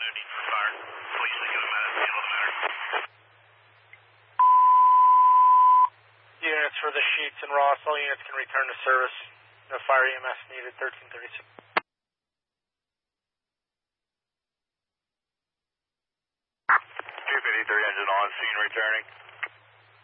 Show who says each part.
Speaker 1: no need for fire. Please give a minute, handle the matter.
Speaker 2: Units for the Sheets and Ross, all units can return to service. No fire EMS needed, 1336.
Speaker 1: 253 engine on, scene returning.